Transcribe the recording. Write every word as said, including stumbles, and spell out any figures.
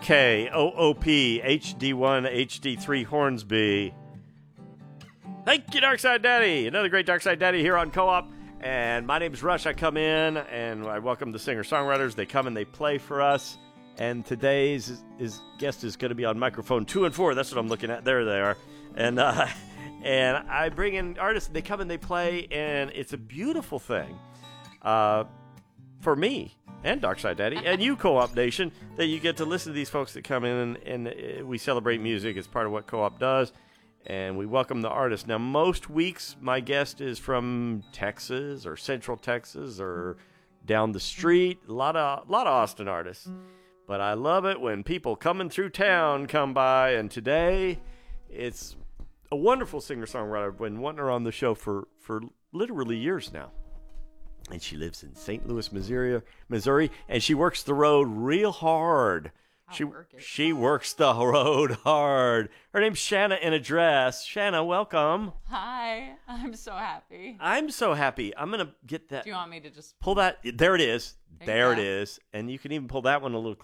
K O O P H D one H D three Hornsby. Thank you, Darkside Daddy. Another great Darkside Daddy here on Co-op. And my name is Rush. I come in and I welcome the singer-songwriters. They come and they play for us. And today's is, guest is going to be on microphone two and four. That's what I'm looking at. There they are. And uh, and I bring in artists. They come and they play, and it's a beautiful thing uh, for me and Darkside Daddy and you, Co-op Nation, that you get to listen to these folks that come in and, and we celebrate music. It's part of what Co-op does. And we welcome the artists. Now, most weeks, my guest is from Texas or Central Texas or down the street. A lot of, a lot of Austin artists. But I love it when people coming through town come by. And today, it's a wonderful singer-songwriter. I've been wanting her on the show for, for literally years now. And she lives in Saint Louis, Missouri, Missouri, and she works the road real hard. I'll She work it. she works the road hard. Her name's Shanna in a dress. Shanna, welcome. Hi, I'm so happy. I'm so happy. I'm gonna get that. Do you want me to just Pull that. There it is. There you There it go. is. And you can even pull that one a little